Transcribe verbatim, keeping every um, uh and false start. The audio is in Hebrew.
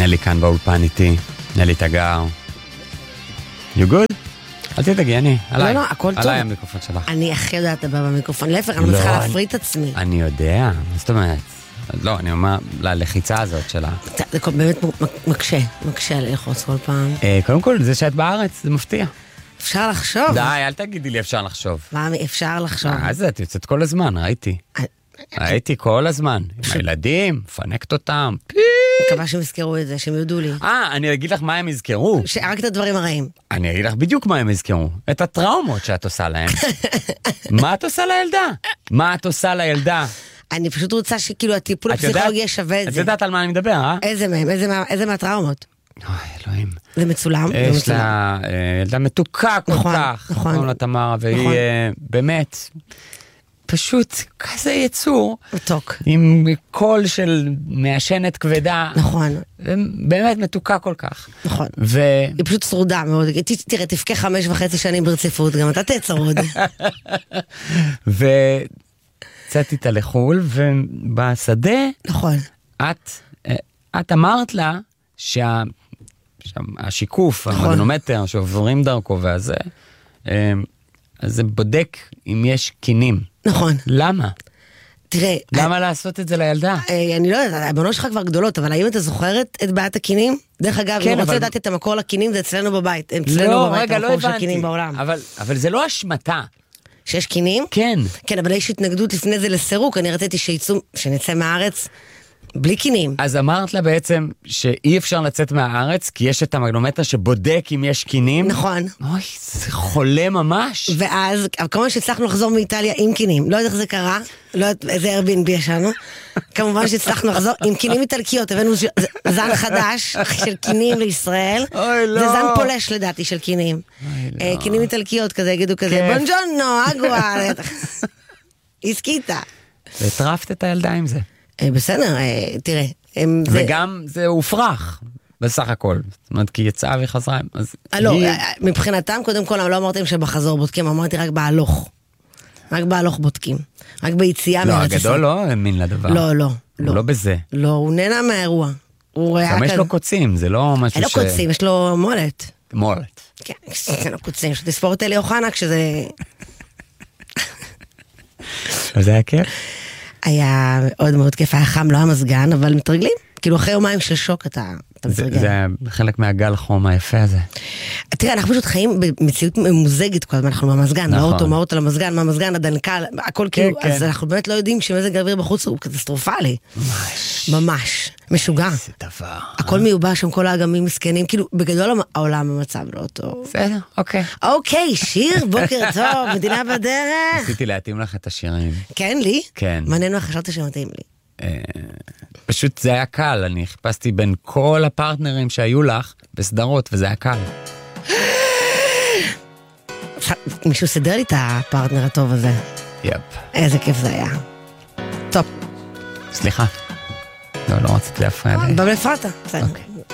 נלי כאן באולפן איתי, נלי תגר. You good? אל תדאגי, אני, עליי. לא, לא, הכל טוב. עליי המיקרופון שלך. אני הכי יודעת לדבר במיקרופון, להפך, אני מצליחה להפריד את עצמי. אני יודע, מה זאת אומרת? לא, אני אומר, ללחיצה הזאת שלה. זה באמת מקשה, מקשה ללחוץ כל פעם. קודם כל, זה שאת בארץ, זה מפתיע. אפשר לחשוב. די, אל תגידי לי אפשר לחשוב. מה, אפשר לחשוב? אז את יוצאת כל הזמן, ראיתי. הייתי כל הזמן, עם הילדים, פנקת אותם. מקווה שהם יזכרו את זה, שהם יודו לי. אה, אני אגיד לך מה הם יזכרו. רק את הדברים הרעים. אני אגיד לך בדיוק מה הם יזכרו. את הטראומות שאת עושה להם. מה את עושה לילדה? מה את עושה לילדה? אני פשוט רוצה שכאילו הטיפול הפסיכולוגי ישווה את זה. את יודעת על מה אני מדבר, אה? איזה מהם? איזה מהטראומות? אוי, אלוהים. זה מצולם? יש לה ילדה מתוקה כל כך. נכון. קוראים לה תמרה, והיא באמת... פשוט כזה יצור. מתוק. עם קול של מעשנת כבדה. נכון. באמת מתוקה כל כך. נכון. ו... היא פשוט שרודה מאוד. תראה, תפקה חמש וחצי שנים ברציפות, גם אתה תצרוד. ויצאתי איתה לחול, ובשדה... נכון. את, את אמרת לה שה... שהשיקוף, נכון. המגנומטר שעוברים דרכו והזה... אז זה בודק אם יש קינים. נכון. למה? תראה... למה לעשות את זה לילדה? אני לא יודעת, הבנות שלך כבר גדולות, אבל האם אתה זוכרת את בעיית הקינים? דרך אגב, אני רוצה לדעת את המקור לקינים, זה אצלנו בבית. לא, רגע, לא הבנתי. אבל זה לא השמטה. שיש קינים? כן. כן, אבל יש התנגדות לפני זה לסירוק, אני רציתי שיצאו, שנצא מהארץ... בלי קינים. אז אמרת לה בעצם שאי אפשר לצאת מהארץ, כי יש את המגנומטר שבודק אם יש קינים. נכון. אוי, זה חולה ממש. ואז, כמובן שהצלחנו לחזור מאיטליה עם קינים. לא יודעת איך זה קרה, לא יודעת איזה איירביאנבי ישנו. כמובן שהצלחנו לחזור עם קינים איטלקיות. הבאנו זן חדש של קינים לישראל. אוי, לא. זה זן פולש לדעתי של קינים. אוי, לא. קינים איטלקיות כזה, יגידו כזה, בונג'ונו, אגווה. הסכיתה. והטרפת את הילדה עם זה. בסדר, תראה. וגם זה הופרח, בסך הכל. זאת אומרת, כי יצאה וחזרה. לא, מבחינתם, קודם כל, לא אמרתם שבחזור בודקים, אמרתי רק בהלוך. רק בהלוך בודקים. רק ביציאה מארץ ישראל. לא, הגדול לא האמין לדבר. לא, לא. הוא לא בזה. לא, הוא נהנה מהאירוע. גם יש לו קוצים, זה לא משהו ש... אין לו קוצים, יש לו מולת. מולת. כן, יש לו קוצים. יש לו תספור את אלי אוחנה כשזה... אז זה היה כיף? היה מאוד מאוד כיף, היה חם, לא היה מזגן, אבל מתרגלים. כאילו אחרי יומיים של שוק אתה מתרגל. זה חלק מהגל חום היפה הזה. תראה, אנחנו פשוט חיים במציאות ממוזגת כל הזמן, אנחנו במזגן, מהאוטו, מהאוטו למזגן, מהמזגן הדנקל, הכל כאילו, אז אנחנו באמת לא יודעים שמזג האוויר בחוץ הוא קטסטרופלי. ממש. ממש. משוגע. זה דבר. הכל מיובש, שם כל האגמים מסכנים, כאילו בגדול העולם המצב לא טוב. בסדר, אוקיי. אוקיי, שיר, בוקר טוב, מדינה בדרך. רציתי להתאים לך את השירים. כן, לי? כן. מעניין מה חשבת שמתאים לי. פשוט זה היה קל, אני חיפשתי בין כל הפרטנרים שהיו לך בסדרות, וזה היה קל. מישהו סדר לי את הפרטנר הטוב הזה. יפ. איזה כיף זה היה. טוב. סליחה. לא, לא רציתי להפריע לי. אבל הפרעת, בסדר.